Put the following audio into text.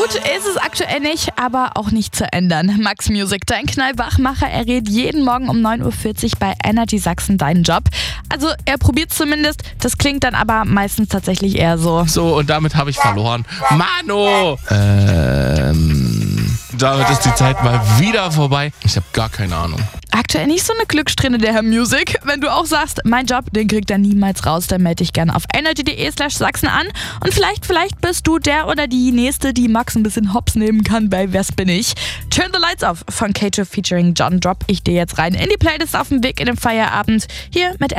Gut ist es aktuell nicht, aber auch nicht zu ändern. Max Music, dein Knallwachmacher, errät jeden Morgen um 9.40 Uhr bei Energy Sachsen deinen Job. Also er probiert zumindest, das klingt dann aber meistens tatsächlich eher so. So, und damit habe ich verloren. Mano! Damit ist die Zeit mal wieder vorbei. Ich habe gar keine Ahnung. Aktuell nicht so eine Glückssträhne, der Herr Music. Wenn du auch sagst, mein Job, den kriegt er niemals raus, dann melde dich gerne auf energy.de/Sachsen an. Und vielleicht bist du der oder die Nächste, die Max ein bisschen hops nehmen kann bei Wer's bin ich. Turn the Lights Off von Kato featuring John drop ich dir jetzt rein in die Playlist auf dem Weg in den Feierabend. Hier mit